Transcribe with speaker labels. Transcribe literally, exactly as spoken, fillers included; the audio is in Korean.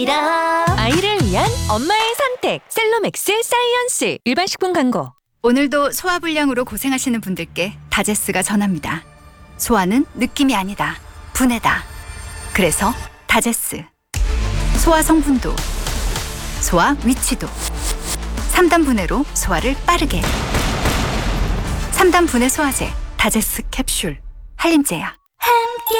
Speaker 1: 아이를 위한 엄마의 선택 셀로맥스 사이언스. 일반 식품 광고.
Speaker 2: 오늘도 소화불량으로 고생하시는 분들께 다제스가 전합니다. 소화는 느낌이 아니다. 분해다. 그래서 다제스. 소화 성분도, 소화 위치도. 삼 단 분해로 소화를 빠르게. 삼 단 분해 소화제 다제스 캡슐. 한림제약.